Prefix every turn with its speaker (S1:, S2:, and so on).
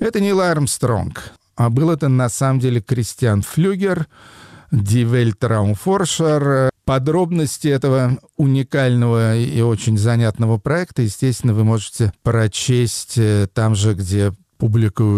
S1: Это Нил Армстронг. А был это на самом деле Кристиан Флюгер, Die Weltraumforscher. Подробности этого уникального и очень занятного проекта, естественно, вы можете прочесть там же, где публикуют